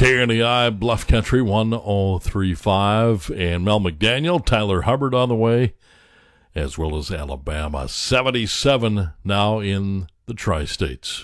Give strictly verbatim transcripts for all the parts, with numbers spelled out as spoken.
K N E I Bluff Country one oh three point five, and Mel McDaniel, Tyler Hubbard on the way, as well as Alabama. seventy-seven now in the Tri-States.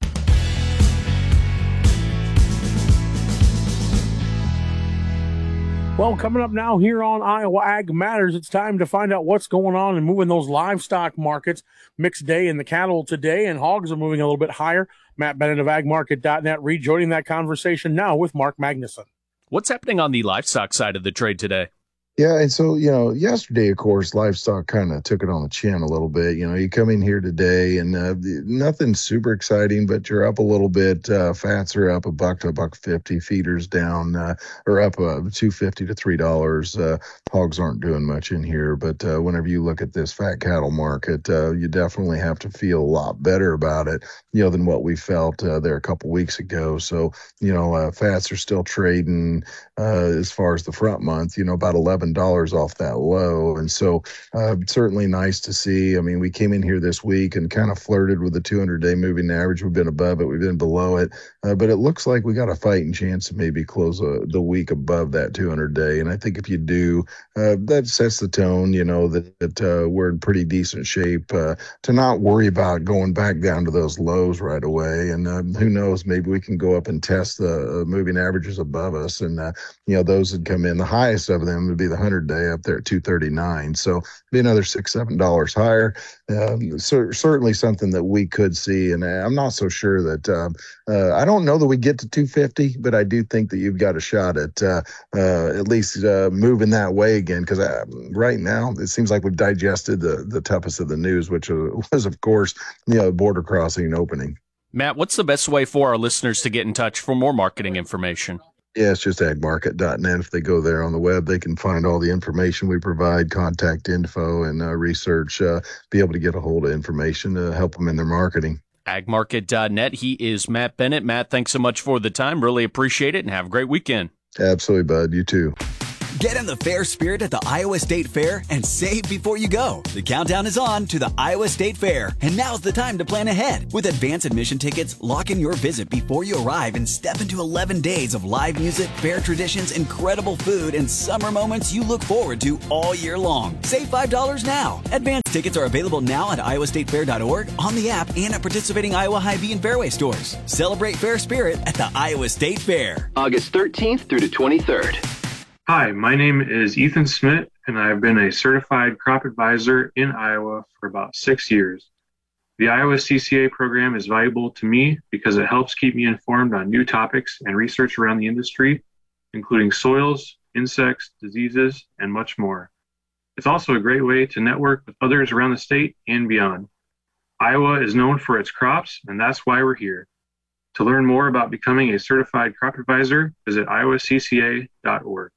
Well, coming up now here on Iowa Ag Matters, it's time to find out what's going on and moving those livestock markets. Mixed day in the cattle today, and hogs are moving a little bit higher. Matt Bennett of ag market dot net rejoining that conversation now with Mark Magnuson. What's happening on the livestock side of the trade today? Yeah, and so, you know, yesterday, of course, livestock kind of took it on the chin a little bit. You know, you come in here today and uh, nothing super exciting, but you're up a little bit. Uh, fats are up a buck to a buck fifty. Feeders down uh, or up uh, two fifty to three dollars. Uh, hogs aren't doing much in here, but uh, whenever you look at this fat cattle market, uh, you definitely have to feel a lot better about it, you know, than what we felt uh, there a couple weeks ago. So, you know, uh, fats are still trading uh, as far as the front month, you know, about eleven dollars off that low. And so uh, certainly nice to see. I mean, we came in here this week and kind of flirted with the two hundred day moving average. We've been above it. We've been below it. Uh, but it looks like we got a fighting chance to maybe close uh, the week above that two hundred day. And I think if you do, uh, that sets the tone, you know, that, that uh, we're in pretty decent shape uh, to not worry about going back down to those lows right away. And uh, who knows, maybe we can go up and test the uh, moving averages above us. And, uh, you know, those would come in. The highest of them would be the one hundred day up there at two thirty-nine. So be another six, seven dollars higher. Um, so, certainly something that we could see. And I'm not so sure that uh, uh, I don't know that we get to two fifty, but I do think that you've got a shot at uh, uh, at least uh, moving that way again. Because uh, right now it seems like we've digested the the toughest of the news, which was, of course, you know, border crossing opening. Matt, what's the best way for our listeners to get in touch for more marketing information? Yeah, it's just ag market dot net. If they go there on the web, they can find all the information we provide, contact info, and uh, research, uh, be able to get a hold of information to help them in their marketing. ag market dot net. He is Matt Bennett. Matt, thanks so much for the time. Really appreciate it, and have a great weekend. Absolutely, bud. You too. Get in the fair spirit at the Iowa State Fair and save before you go. The countdown is on to the Iowa State Fair, and now's the time to plan ahead. With advance admission tickets, lock in your visit before you arrive and step into eleven days of live music, fair traditions, incredible food, and summer moments you look forward to all year long. Save five dollars now. Advance tickets are available now at iowa state fair dot org, on the app, and at participating Iowa Hy-Vee and Fairway stores. Celebrate fair spirit at the Iowa State Fair. August thirteenth through the twenty-third. Hi, my name is Ethan Smith, and I've been a certified crop advisor in Iowa for about six years. The Iowa C C A program is valuable to me because it helps keep me informed on new topics and research around the industry, including soils, insects, diseases, and much more. It's also a great way to network with others around the state and beyond. Iowa is known for its crops, and that's why we're here. To learn more about becoming a certified crop advisor, visit iowa c c a dot org.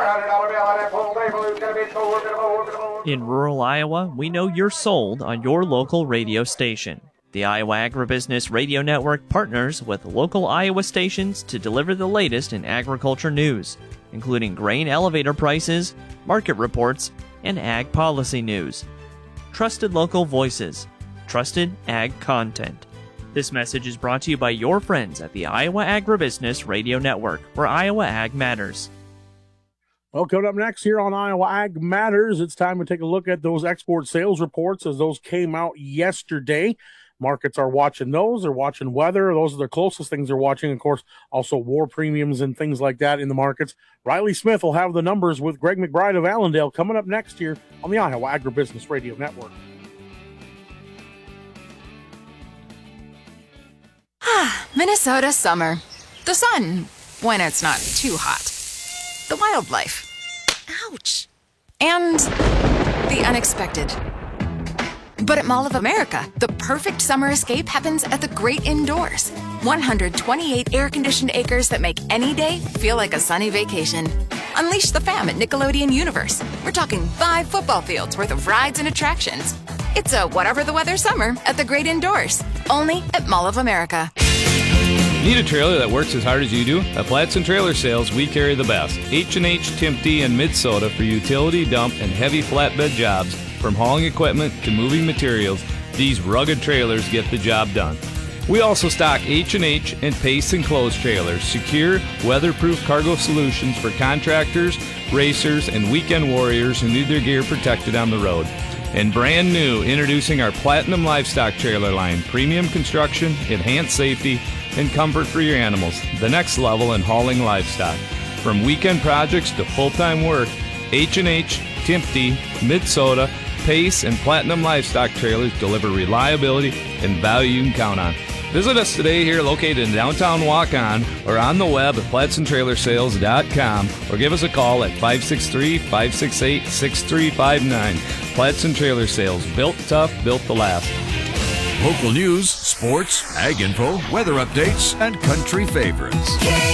In rural Iowa, we know you're sold on your local radio station. The Iowa Agribusiness Radio Network partners with local Iowa stations to deliver the latest in agriculture news, including grain elevator prices, market reports, and ag policy news. Trusted local voices, trusted ag content. This message is brought to you by your friends at the Iowa Agribusiness Radio Network, where Iowa Ag matters. Well, coming up next here on Iowa Ag Matters, it's time to take a look at those export sales reports as those came out yesterday. Markets are watching those. They're watching weather. Those are the closest things they're watching. Of course, also war premiums and things like that in the markets. Riley Smith will have the numbers with Greg McBride of Allendale coming up next here on the Iowa Agribusiness Radio Network. Minnesota summer. The sun, when it's not too hot. The wildlife. Ouch. And the unexpected. But at Mall of America, the perfect summer escape happens at the great indoors. one hundred twenty-eight air-conditioned acres that make any day feel like a sunny vacation. Unleash the fam at Nickelodeon Universe. We're talking five football fields worth of rides and attractions. It's a whatever the weather summer at the great indoors. Only at Mall of America. Need a trailer that works as hard as you do? At Platson Trailer Sales, we carry the best. H and H, Timpty, and Mid-Soda for utility, dump, and heavy flatbed jobs. From hauling equipment to moving materials, these rugged trailers get the job done. We also stock H and H and Pace enclosed trailers, secure, weatherproof cargo solutions for contractors, racers, and weekend warriors who need their gear protected on the road. And brand new, introducing our Platinum Livestock Trailer line. Premium construction, enhanced safety, and comfort for your animals. The next level in hauling livestock. From weekend projects to full-time work, H and H, Timpty, Mid-Soda, Pace, and Platinum Livestock Trailers deliver reliability and value you can count on. Visit us today here located in downtown Waukon or on the web at platson trailer sales dot com or give us a call at five six three, five six eight, six three five nine. Platson Trailer Sales, built tough, built to last. Local news, sports, ag info, weather updates, and country favorites.